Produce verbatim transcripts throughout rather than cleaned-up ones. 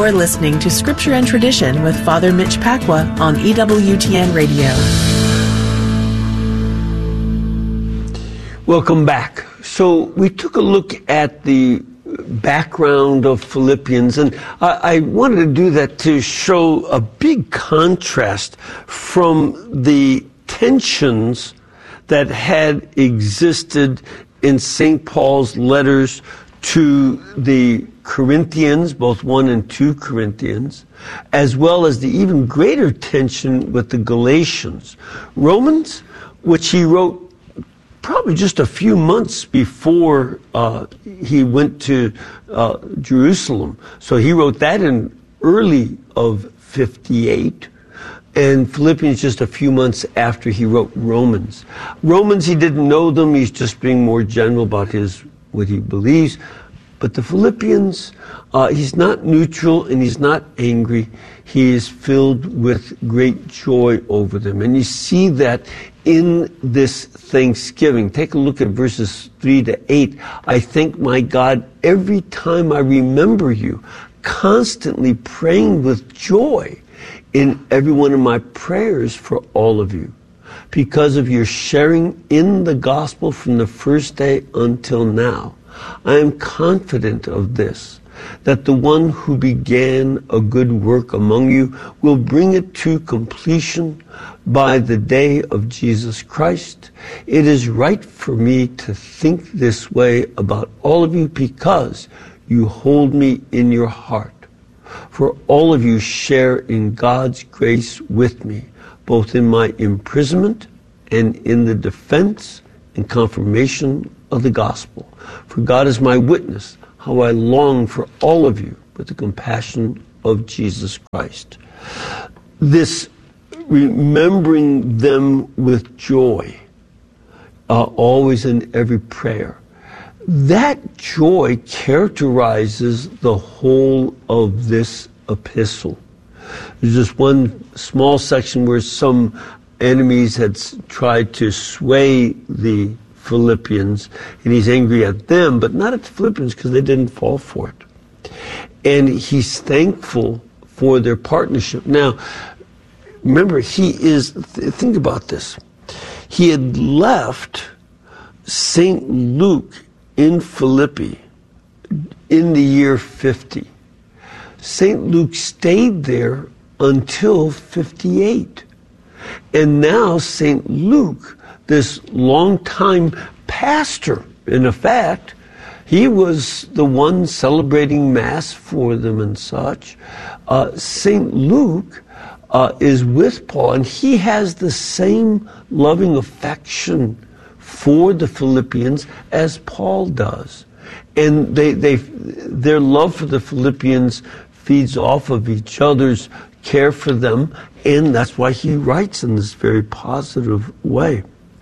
You're listening to Scripture and Tradition with Father Mitch Pacwa on E W T N Radio. Welcome back. So we took a look at the background of Philippians, and I, I wanted to do that to show a big contrast from the tensions that had existed in Saint Paul's letters to the Corinthians, both one and two Corinthians, as well as the even greater tension with the Galatians. Romans, which he wrote probably just a few months before uh, he went to uh, Jerusalem. So he wrote that in early of fifty-eight. And Philippians just a few months after he wrote Romans. Romans, he didn't know them. He's just being more general about his what he believes. But the Philippians, uh, he's not neutral and he's not angry. He is filled with great joy over them. And you see that in this Thanksgiving. Take a look at verses three to eight. I thank my God every time I remember you, constantly praying with joy in every one of my prayers for all of you, because of your sharing in the gospel from the first day until now. I am confident of this, that the one who began a good work among you will bring it to completion by the day of Jesus Christ. It is right for me to think this way about all of you because you hold me in your heart. For all of you share in God's grace with me, both in my imprisonment and in the defense and confirmation of the gospel. For God is my witness, how I long for all of you with the compassion of Jesus Christ. This remembering them with joy, uh, always in every prayer, that joy characterizes the whole of this epistle. There's just one small section where some enemies had tried to sway the Philippians, and he's angry at them, but not at the Philippians because they didn't fall for it. And he's thankful for their partnership. Now, remember, he is, think about this. He had left Saint Luke in Philippi in the year fifty. Saint Luke stayed there until fifty-eight. And now Saint Luke, this longtime pastor, in effect, he was the one celebrating Mass for them and such. Uh, Saint Luke uh, is with Paul, and he has the same loving affection for the Philippians as Paul does. And they, they, their love for the Philippians feeds off of each other's care for them, and that's why he writes in this very positive way.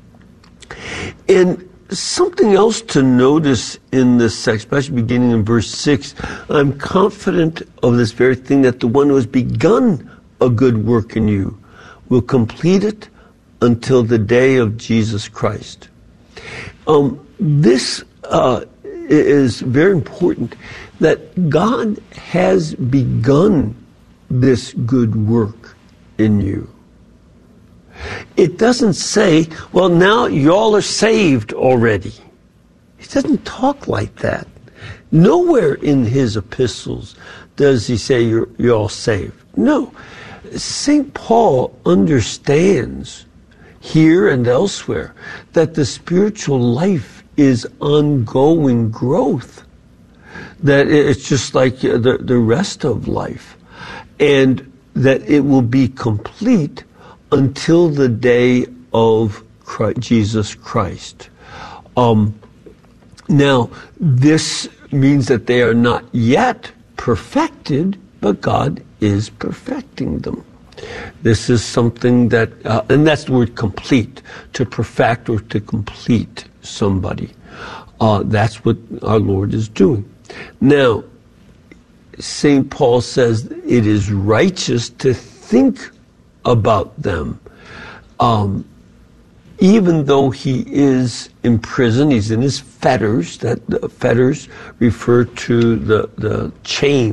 And something else to notice in this section, especially beginning in verse six, I'm confident of this very thing, that the one who has begun a good work in you will complete it until the day of Jesus Christ. Um, this uh, is very important, that God has begun this good work in you. It doesn't say, well, now y'all are saved already. He doesn't talk like that. Nowhere in his epistles does he say you're, you're all saved. No. Saint Paul understands here and elsewhere that the spiritual life is ongoing growth, that it's just like the, the rest of life, and that it will be complete until the day of Christ, Jesus Christ. Um, now, this means that they are not yet perfected, but God is perfecting them. This is something that, uh, and that's the word complete, to perfect or to complete somebody. Uh, that's what our Lord is doing. Now, Saint Paul says it is righteous to think about them. Um, even though he is in prison, he's in his fetters. That the fetters refer to the, the chains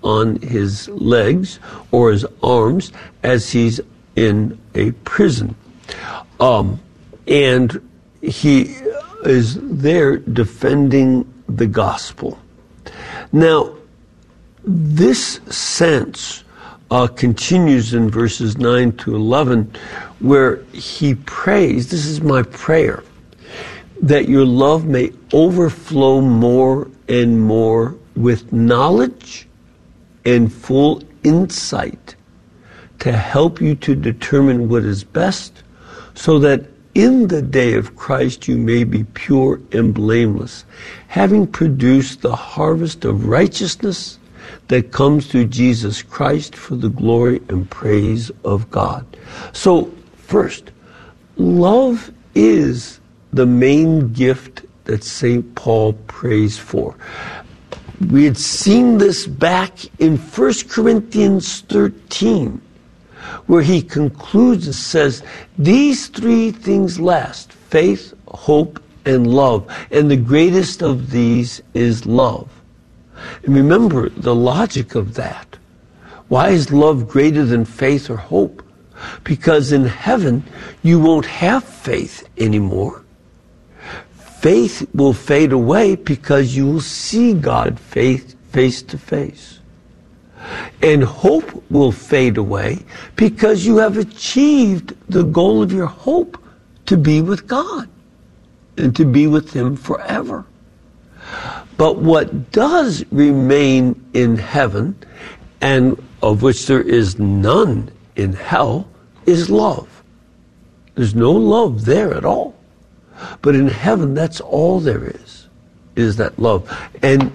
on his legs or his arms as he's in a prison. Um, and he is there defending the gospel. Now, this sense uh, continues in verses nine to eleven, where he prays, this is my prayer, that your love may overflow more and more with knowledge and full insight to help you to determine what is best, so that in the day of Christ you may be pure and blameless, having produced the harvest of righteousness that comes through Jesus Christ for the glory and praise of God. So, first, love is the main gift that Saint Paul prays for. We had seen this back in First Corinthians thirteen, where he concludes and says, these three things last: faith, hope, and love. And the greatest of these is love. And remember the logic of that. Why is love greater than faith or hope? Because in heaven, you won't have faith anymore. Faith will fade away because you will see God face, face to face. And hope will fade away because you have achieved the goal of your hope, to be with God and to be with Him forever. But what does remain in heaven, and of which there is none in hell, is love. There's no love there at all. But in heaven, that's all there is, is that love. And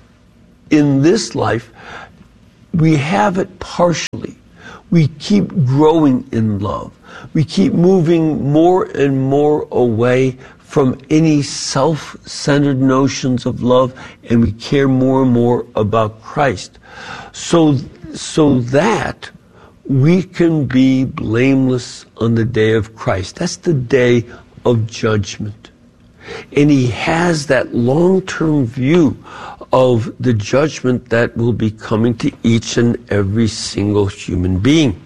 in this life, we have it partially. We keep growing in love. We keep moving more and more away from any self-centered notions of love, and we care more and more about Christ. So, so that we can be blameless on the day of Christ. That's the day of judgment. And he has that long-term view of the judgment that will be coming to each and every single human being.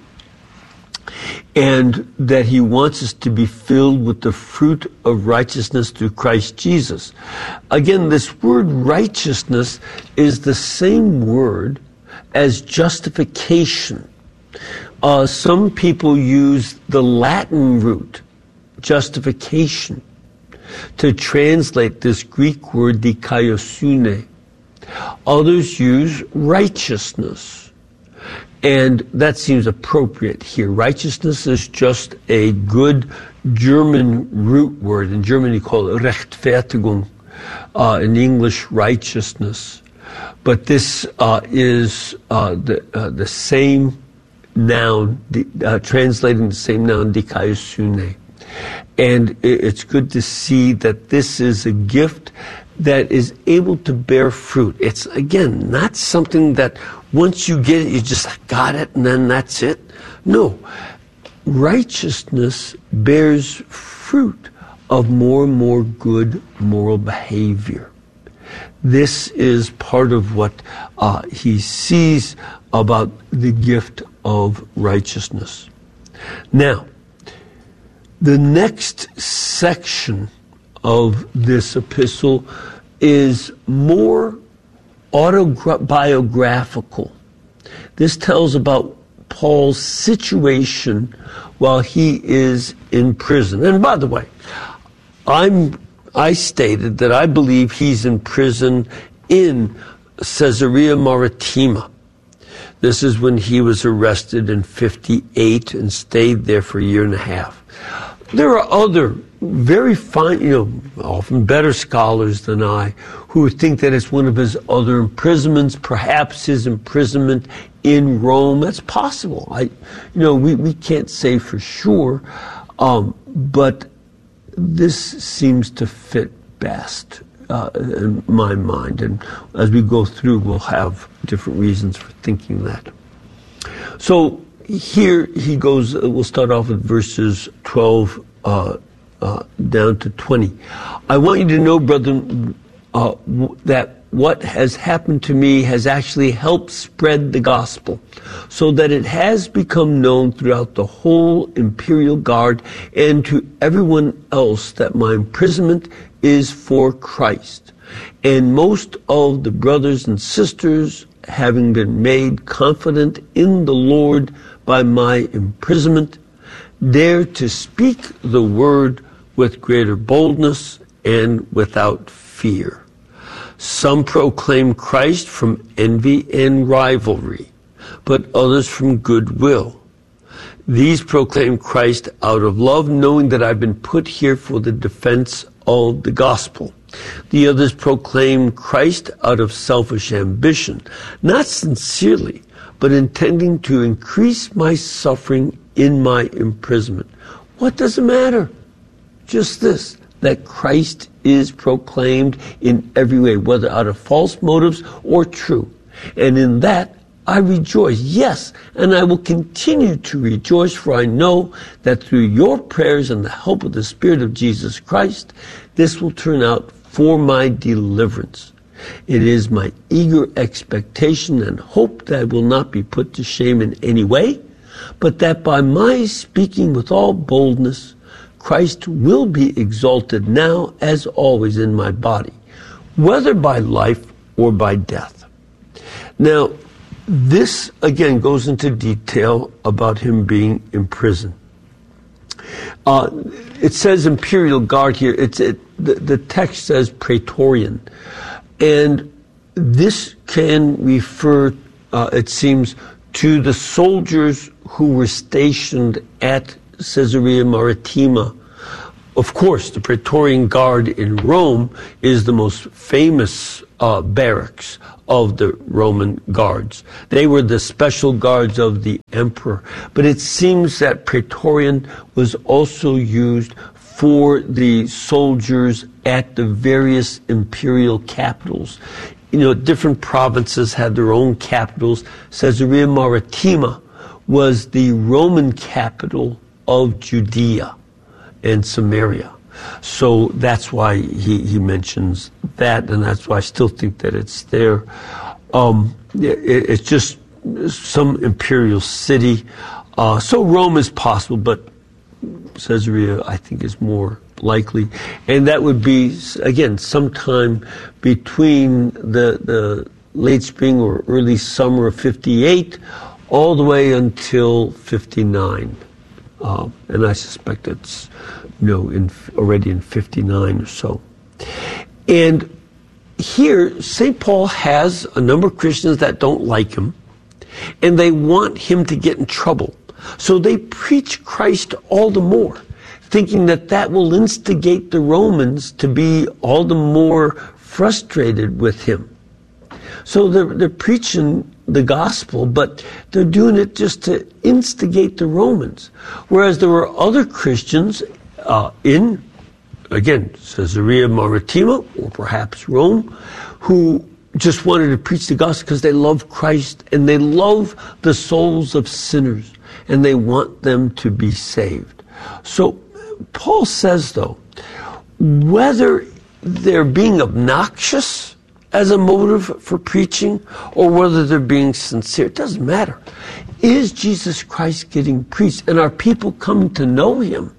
And that he wants us to be filled with the fruit of righteousness through Christ Jesus. Again, this word righteousness is the same word as justification. Uh, some people use the Latin root, justification, to translate this Greek word dikaiosune. Others use righteousness. And that seems appropriate here. Righteousness is just a good German root word. In German you call it Rechtfertigung. Uh, in English, righteousness. But this uh, is uh, the, uh, the same noun, uh, translating the same noun, dikaiosune. And it's good to see that this is a gift that is able to bear fruit. It's, again, not something that once you get it, you just got it and then that's it. No. Righteousness bears fruit of more and more good moral behavior. This is part of what uh, he sees about the gift of righteousness. Now, the next section of this epistle is more autobiographical. This tells about Paul's situation while he is in prison. And by the way, I'm I stated that I believe he's in prison in Caesarea Maritima. This is when he was arrested in fifty-eight and stayed there for a year and a half. There are other very fine, you know, often better scholars than I, who think that it's one of his other imprisonments, perhaps his imprisonment in Rome. That's possible. I, you know, we, we can't say for sure, um, but this seems to fit best uh, in my mind. And as we go through, we'll have different reasons for thinking that. So here he goes, we'll start off with verses twelve uh, uh, down to twenty. I want you to know, brethren, uh, that what has happened to me has actually helped spread the gospel so that it has become known throughout the whole Imperial Guard and to everyone else that my imprisonment is for Christ. And most of the brothers and sisters, having been made confident in the Lord by my imprisonment, dare to speak the word with greater boldness and without fear. Some proclaim Christ from envy and rivalry, but others from goodwill. These proclaim Christ out of love, knowing that I've been put here for the defense of the gospel. The others proclaim Christ out of selfish ambition, not sincerely, but intending to increase my suffering in my imprisonment. What does it matter? Just this, that Christ is proclaimed in every way, whether out of false motives or true. And in that, I rejoice, yes, and I will continue to rejoice, for I know that through your prayers and the help of the Spirit of Jesus Christ, this will turn out for my deliverance. It is my eager expectation and hope that I will not be put to shame in any way, but that by my speaking with all boldness, Christ will be exalted now as always in my body, whether by life or by death. Now, this again goes into detail about him being in prison. Uh, it says Imperial Guard here. It's it, the, the text says Praetorian. And this can refer, uh, it seems, to the soldiers who were stationed at Caesarea Maritima. Of course, the Praetorian Guard in Rome is the most famous uh, barracks of the Roman guards. They were the special guards of the emperor. But it seems that Praetorian was also used for the soldiers at the various imperial capitals. You know, different provinces had their own capitals. Caesarea Maritima was the Roman capital of Judea and Samaria. So that's why he, he mentions that, and that's why I still think that it's there. Um, it, it's just some imperial city. Uh, so Rome is possible, but Caesarea, I think, is more likely. And that would be, again, sometime between the, the late spring or early summer of fifty-eight all the way until fifty-nine. Uh, and I suspect it's, you know, in, already in fifty-nine or so. And here, Saint Paul has a number of Christians that don't like him, and they want him to get in trouble. So they preach Christ all the more, thinking that that will instigate the Romans to be all the more frustrated with him. So they're, they're preaching the gospel, but they're doing it just to instigate the Romans. Whereas there were other Christians uh, in, again, Caesarea Maritima, or perhaps Rome, who just wanted to preach the gospel because they love Christ and they love the souls of sinners and they want them to be saved. So Paul says, though, whether they're being obnoxious as a motive for preaching or whether they're being sincere, it doesn't matter. Is Jesus Christ getting preached? And are people coming to know him?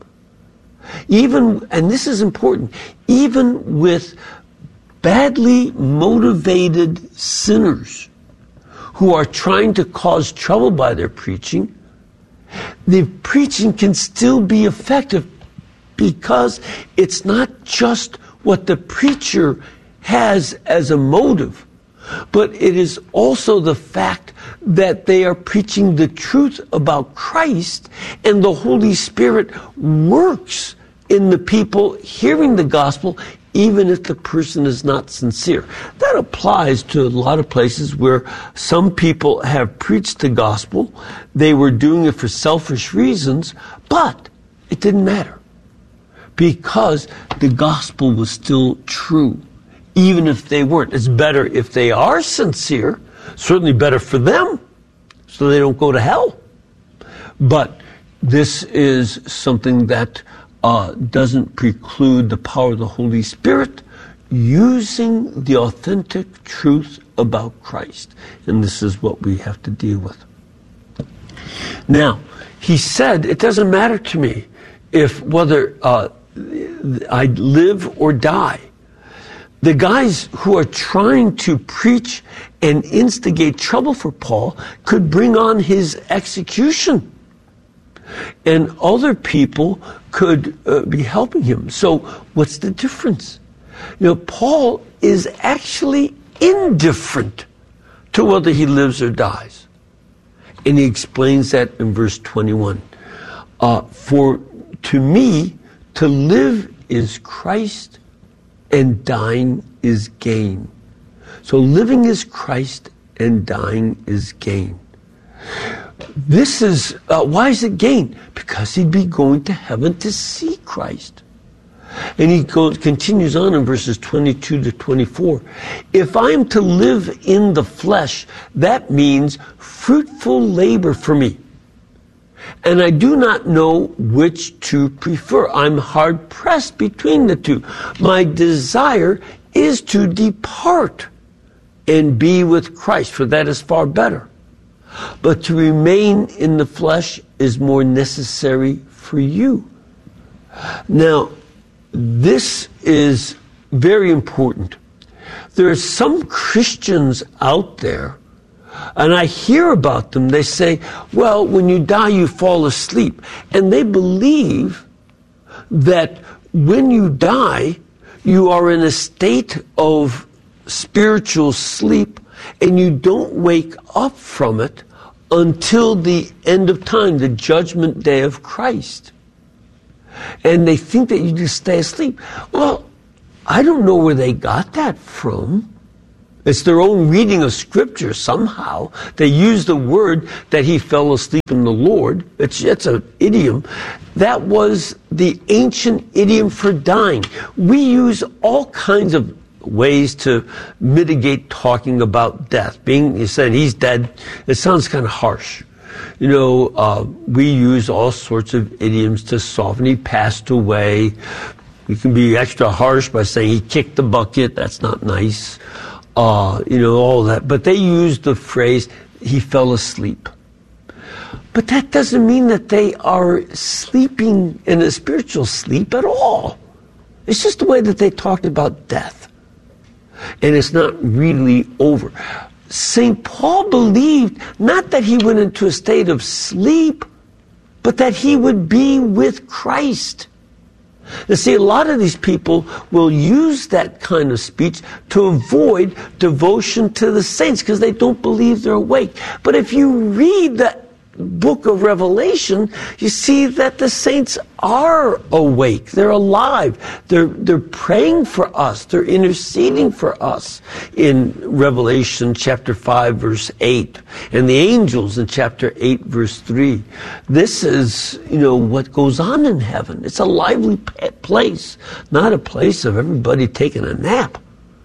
Even, and this is important, even with badly motivated sinners who are trying to cause trouble by their preaching, the preaching can still be effective because it's not just what the preacher has as a motive, but it is also the fact that they are preaching the truth about Christ, and the Holy Spirit works in the people hearing the gospel, even if the person is not sincere. That applies to a lot of places where some people have preached the gospel. They were doing it for selfish reasons, but it didn't matter because the gospel was still true, even if they weren't. It's better if they are sincere, certainly better for them, so they don't go to hell. But this is something that uh, doesn't preclude the power of the Holy Spirit using the authentic truth about Christ. And this is what we have to deal with. Now, he said, it doesn't matter to me if whether uh, I live or die. The guys who are trying to preach and instigate trouble for Paul could bring on his execution. And other people could uh, be helping him. So what's the difference? You know, Paul is actually indifferent to whether he lives or dies. And he explains that in verse twenty-one. Uh, For to me, to live is Christ, and dying is gain. So living is Christ, and dying is gain. This is, uh, why is it gain? Because he'd be going to heaven to see Christ. And he goes, continues on in verses twenty-two to twenty-four. If I am to live in the flesh, that means fruitful labor for me. And I do not know which to prefer. I'm hard pressed between the two. My desire is to depart and be with Christ, for that is far better. But to remain in the flesh is more necessary for you. Now, this is very important. There are some Christians out there, and I hear about them, they say, well, when you die, you fall asleep. And they believe that when you die, you are in a state of spiritual sleep, and you don't wake up from it until the end of time, the judgment day of Christ. And they think that you just stay asleep. Well, I don't know where they got that from. It's their own reading of Scripture somehow. They use the word that he fell asleep in the Lord. It's, it's an idiom. That was the ancient idiom for dying. We use all kinds of ways to mitigate talking about death. Being, you said he's dead, it sounds kind of harsh. You know, uh, we use all sorts of idioms to soften. He passed away. You can be extra harsh by saying he kicked the bucket. That's not nice. Uh, you know, all that. But they use the phrase, he fell asleep. But that doesn't mean that they are sleeping in a spiritual sleep at all. It's just the way that they talked about death. And it's not really over. Saint Paul believed not that he went into a state of sleep, but that he would be with Christ. You see, a lot of these people will use that kind of speech to avoid devotion to the saints because they don't believe they're awake. But if you read the book of Revelation, you see that the saints are awake. They're alive. They're, they're praying for us. They're interceding for us in Revelation chapter five, verse eight. And the angels in chapter eight, verse three. This is, you know, what goes on in heaven. It's a lively place, not a place of everybody taking a nap.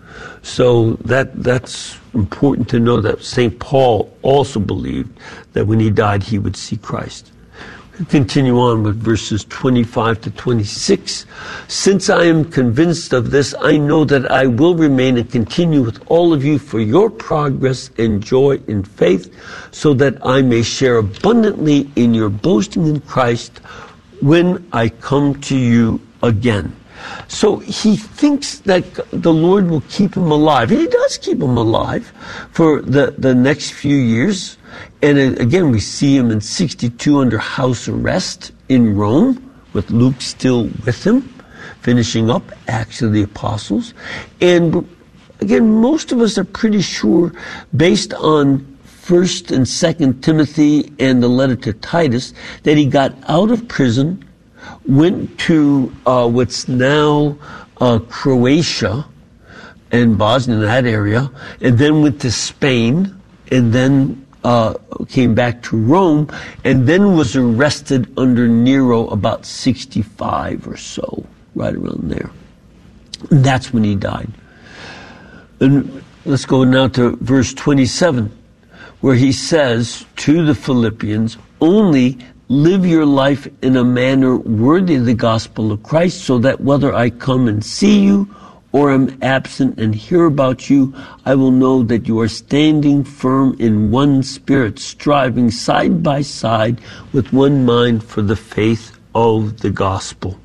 So that that's important to know that Saint Paul also believed that when he died, he would see Christ. We continue on with verses twenty-five to twenty-six. Since I am convinced of this, I know that I will remain and continue with all of you for your progress and joy in faith, so that I may share abundantly in your boasting in Christ when I come to you again. So he thinks that the Lord will keep him alive. And he does keep him alive for the, the next few years. And again, we see him in sixty-two under house arrest in Rome, with Luke still with him, finishing up Acts of the Apostles. And again, most of us are pretty sure, based on First and Second Timothy and the letter to Titus, that he got out of prison, went to uh, what's now uh, Croatia and Bosnia, that area, and then went to Spain, and then uh, came back to Rome, and then was arrested under Nero about sixty-five or so, right around there. And that's when he died. And let's go now to verse twenty-seven, where he says to the Philippians, only live your life in a manner worthy of the gospel of Christ, so that whether I come and see you or am absent and hear about you, I will know that you are standing firm in one spirit, striving side by side with one mind for the faith of the gospel.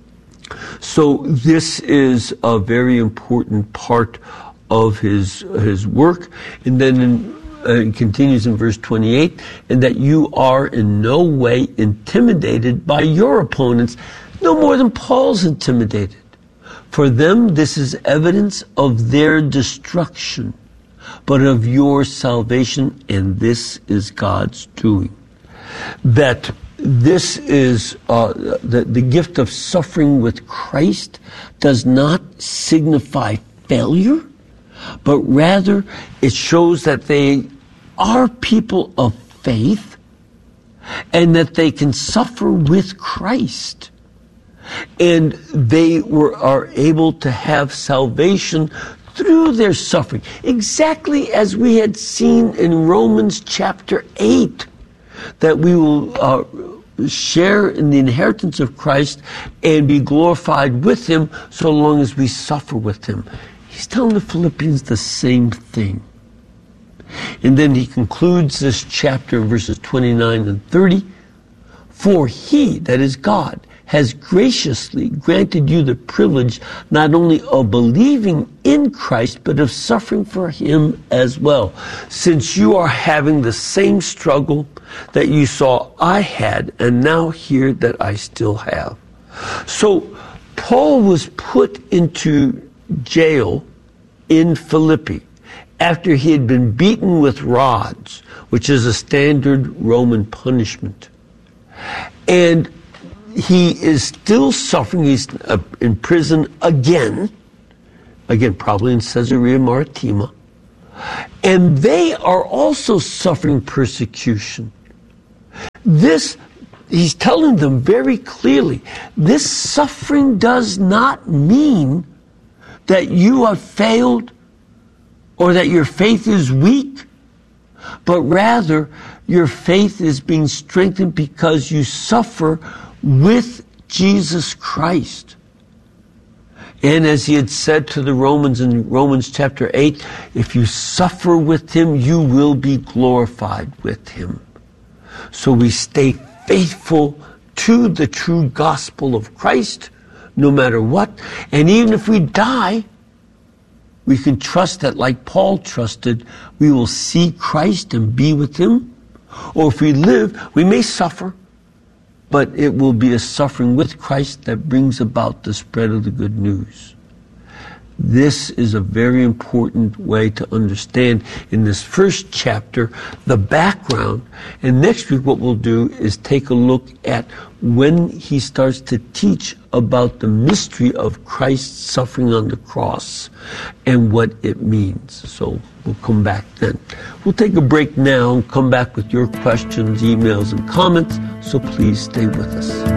So this is a very important part of his his work. And then in, uh, it continues in verse twenty-eight, and that you are in no way intimidated by your opponents, no more than Paul's intimidated. For them, this is evidence of their destruction, but of your salvation, and this is God's doing. That this is uh, the, the gift of suffering with Christ does not signify failure, but rather it shows that they are people of faith and that they can suffer with Christ. And they were are able to have salvation through their suffering, exactly as we had seen in Romans chapter eight, that we will uh, share in the inheritance of Christ and be glorified with him so long as we suffer with him. He's telling the Philippians the same thing. And then he concludes this chapter, verses twenty-nine and thirty. For he, that is God, has graciously granted you the privilege not only of believing in Christ, but of suffering for him as well, since you are having the same struggle that you saw I had, and now hear that I still have. So Paul was put into jail in Philippi after he had been beaten with rods, which is a standard Roman punishment. And he is still suffering. He's uh, in prison again, again, probably in Caesarea Maritima. And they are also suffering persecution. This, he's telling them very clearly, this suffering does not mean that you have failed or that your faith is weak, but rather your faith is being strengthened because you suffer with Jesus Christ. And as he had said to the Romans in Romans chapter eight, if you suffer with him, you will be glorified with him. So we stay faithful to the true gospel of Christ, no matter what. And even if we die, we can trust that, like Paul trusted, we will see Christ and be with him. Or if we live, we may suffer, but it will be a suffering with Christ that brings about the spread of the good news. This is a very important way to understand in this first chapter the background. And next week what we'll do is take a look at when he starts to teach about the mystery of Christ's suffering on the cross and what it means. So we'll come back then. We'll take a break now and come back with your questions, emails, and comments. So please stay with us.